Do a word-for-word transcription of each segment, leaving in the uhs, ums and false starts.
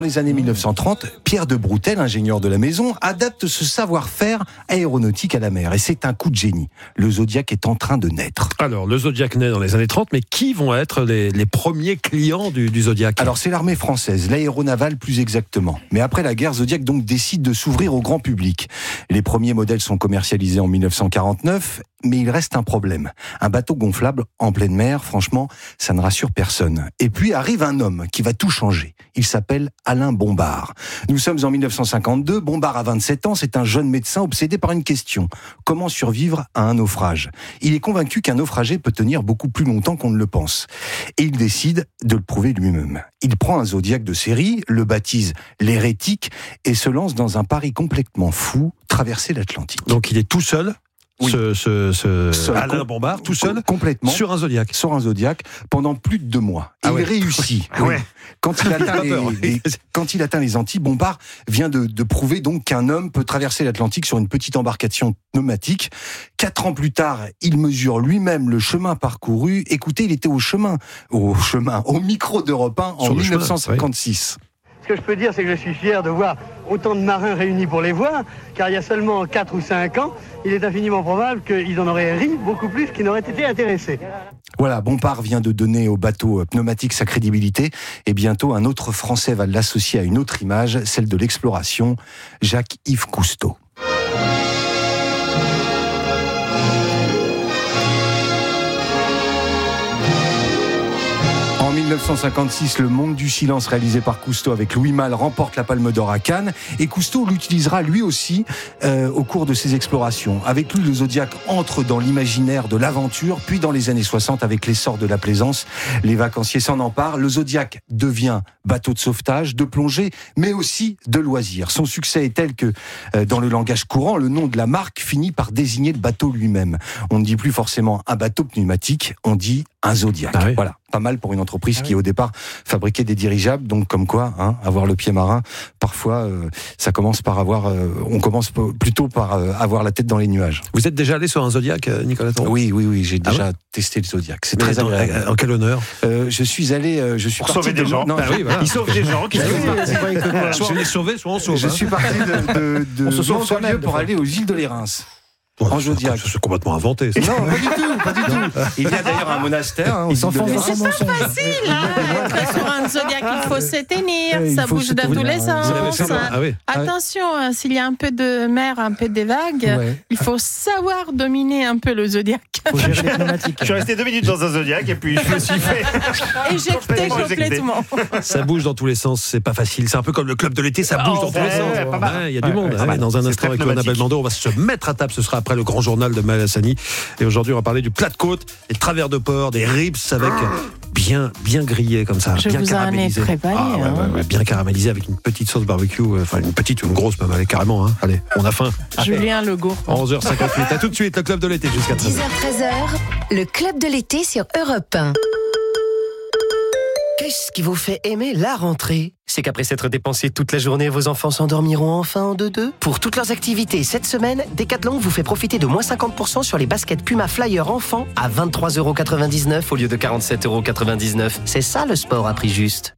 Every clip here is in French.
Dans les années mille neuf cent trente, Pierre de Broutel, ingénieur de la maison, adapte ce savoir-faire aéronautique à la mer. Et c'est un coup de génie. Le Zodiac est en train de naître. Alors, le Zodiac naît dans les années trente, mais qui vont être les, les premiers clients du, du Zodiac ? Alors, c'est l'armée française, l'aéronavale plus exactement. Mais après la guerre, Zodiac donc décide de s'ouvrir au grand public. Les premiers modèles sont commercialisés en mille neuf cent quarante-neuf, mais il reste un problème. Un bateau gonflable en pleine mer, franchement, ça ne rassure personne. Et puis arrive un homme qui va tout changer. Il s'appelle Alain Bombard. Nous sommes en mille neuf cent cinquante-deux, Bombard a vingt-sept ans, c'est un jeune médecin obsédé par une question. Comment survivre à un naufrage ? Il est convaincu qu'un naufragé peut tenir beaucoup plus longtemps qu'on ne le pense. Et il décide de le prouver lui-même. Il prend un Zodiac de série, le baptise l'hérétique et se lance dans un pari complètement fou, traverser l'Atlantique. Donc il est tout seul ? Oui. Ce, ce, ce Seul, Alain com- Bombard, tout seul, complètement sur un Zodiac. sur un Zodiac pendant plus de deux mois. Et Ah ouais. il réussit. Ah ouais. Oui. Quand il atteint Pas les, peur. les- quand il atteint les Antilles, Bombard vient de, de prouver donc qu'un homme peut traverser l'Atlantique sur une petite embarcation pneumatique. Quatre ans plus tard, il mesure lui-même le chemin parcouru. Écoutez, il était au chemin, au chemin, au micro d'Europe un en Sur le mille neuf cent cinquante-six. Ce que je peux dire, c'est que je suis fier de voir autant de marins réunis pour les voir, car il y a seulement quatre ou cinq ans, il est infiniment probable qu'ils en auraient ri beaucoup plus qu'ils n'auraient été intéressés. Voilà, Bombard vient de donner au bateau pneumatique sa crédibilité, et bientôt un autre Français va l'associer à une autre image, celle de l'exploration, Jacques-Yves Cousteau. En mille neuf cent cinquante-six, Le Monde du Silence, réalisé par Cousteau avec Louis Malle, remporte la Palme d'Or à Cannes. Et Cousteau l'utilisera lui aussi euh, au cours de ses explorations. Avec lui, le Zodiac entre dans l'imaginaire de l'aventure, puis dans les années soixante, avec l'essor de la plaisance, les vacanciers s'en emparent. Le Zodiac devient bateau de sauvetage, de plongée, mais aussi de loisirs. Son succès est tel que, euh, dans le langage courant, le nom de la marque finit par désigner le bateau lui-même. On ne dit plus forcément un bateau pneumatique, on dit un Zodiac. Ah oui. Voilà, pas mal pour une entreprise Ah qui, oui. au départ, fabriquait des dirigeables. Donc, comme quoi, hein, avoir le pied marin, parfois, euh, ça commence par avoir. Euh, on commence p- plutôt par euh, avoir la tête dans les nuages. Vous êtes déjà allé sur un Zodiac, euh, Nicolas Thoreau ? Oui, oui, oui, j'ai Ah déjà testé le Zodiac. C'est Mais très dans- agréable. En quel honneur ? Euh, je suis allé, euh, je suis Pour parti sauver de des gens. Non, Bah oui, voilà. Il sauve des gens. Qu'est-ce que c'est Soit on est sauvé, soit on sauve. je hein. suis parti de, de, de On se sauve Montpellier soi-même, des pour fois. aller aux îles de l'Érins. Ouais, en c'est- Zodiac. C'est complètement inventé. ça. Non, pas du tout, pas du tout. Il y a d'ailleurs un monastère. Hein, aux Ils îles s'en de font l'Érins. vraiment son. Facile, hein, être sur un Zodiac, il faut se tenir, Ouais, il ça faut bouge se dans tenir, tous les ouais. Vous avez sens. fait ça ? Ah oui. Attention, hein, s'il y a un peu de mer, un peu des vagues, Ouais. il faut savoir dominer un peu le Zodiac. Faut gérer les pneumatiques. Je suis resté deux minutes dans un Zodiac et puis je me suis fait. Éjecté Complètement éjecté. complètement. Ça bouge dans tous les sens, c'est pas facile. C'est un peu comme le club de l'été, ça bouge Oh, dans tous les ouais, sons. ouais, pas mal. Ouais, il y a du Ouais, monde. ouais, hein. pas mal. Dans un C'est instant, très avec pneumatique. Annabelle Mando, on va se mettre à table. Ce sera après le grand journal de Maël Hassani. Et aujourd'hui, on va parler du plat de côte, des travers de porc, des ribs avec bien, bien grillé comme ça, Je bien vous en ai caramélisé. préparé, Ah, ouais, hein. ouais, ouais, bien caramélisé avec une petite sauce barbecue, euh, enfin une petite ou une grosse même, allez, carrément. Hein. Allez, on a faim. Julien Legault. onze heures cinquante-huit. À tout de suite, le club de l'été jusqu'à treize dix heures. heures treize heures, le club de l'été sur Europe un. Qu'est-ce qui vous fait aimer la rentrée ? C'est qu'après s'être dépensé toute la journée, vos enfants s'endormiront enfin en deux-deux ? Pour toutes leurs activités cette semaine, Decathlon vous fait profiter de moins cinquante pour cent sur les baskets Puma Flyer enfants à vingt-trois euros quatre-vingt-dix-neuf au lieu de quarante-sept euros quatre-vingt-dix-neuf. C'est ça le sport à prix juste.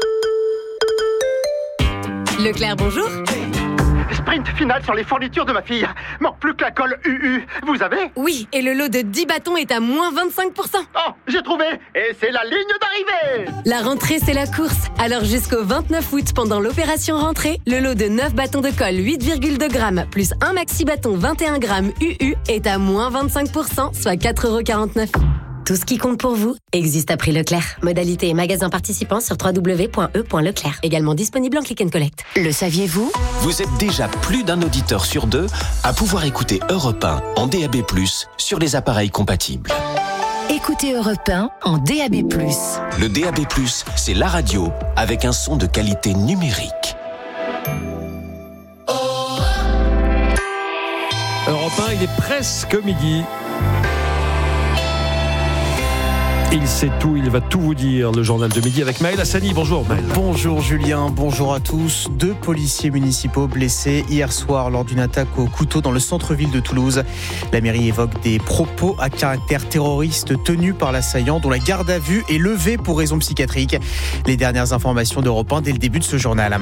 Leclerc, bonjour. Sprint final sur les fournitures de ma fille. Manque plus que la colle U U. Vous avez ? Oui, et le lot de dix bâtons est à moins vingt-cinq pour cent. Oh, j'ai trouvé. Et c'est la ligne d'arrivée. La rentrée, c'est la course. Alors jusqu'au vingt-neuf août, pendant l'opération rentrée, le lot de neuf bâtons de colle huit virgule deux grammes plus un maxi bâton vingt et un grammes U U est à moins vingt-cinq pour cent, soit quatre euros quarante-neuf. Tout ce qui compte pour vous existe à prix Leclerc. Modalité et magasin participants sur w w w point e point leclerc. Également disponible en click and collect. Le saviez-vous ? Vous êtes déjà plus d'un auditeur sur deux à pouvoir écouter Europe un en D A B plus, sur les appareils compatibles. Écoutez Europe un en D A B plus. Le D A B plus, c'est la radio avec un son de qualité numérique. Europe un, il est presque midi. Il sait tout, il va tout vous dire, le journal de midi avec Maël Hassani. Bonjour Maël. Bonjour Julien, bonjour à tous. Deux policiers municipaux blessés hier soir lors d'une attaque au couteau dans le centre-ville de Toulouse. La mairie évoque des propos à caractère terroriste tenus par l'assaillant dont la garde à vue est levée pour raison psychiatrique. Les dernières informations d'Europe un dès le début de ce journal.